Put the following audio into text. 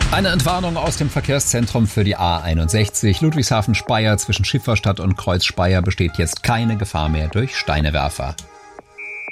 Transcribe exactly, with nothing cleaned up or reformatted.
Eine Entwarnung aus dem Verkehrszentrum für die A einundsechzig Ludwigshafen-Speyer zwischen Schifferstadt und Kreuz Speyer besteht jetzt keine Gefahr mehr durch Steinewerfer.